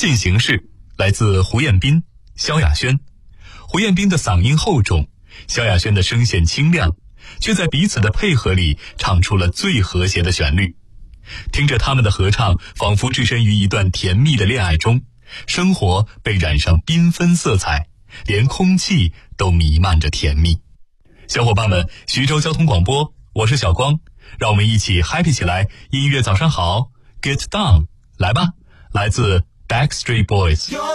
进行式来自胡彦斌、萧亚轩。胡彦斌的嗓音厚重，萧亚轩的声线清亮，却在彼此的配合里唱出了最和谐的旋律。听着他们的合唱，仿佛置身于一段甜蜜的恋爱中，生活被染上缤纷色彩，连空气都弥漫着甜蜜。小伙伴们，徐州交通广播，我是小光，让我们一起 happy 起来。音乐早上好 ，Get Down， 来吧，来自 Backstreet Boys。